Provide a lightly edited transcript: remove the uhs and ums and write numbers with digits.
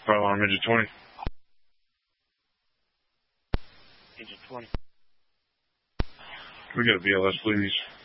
Fire alarm engine 20. Engine 20. We got a BLS, please.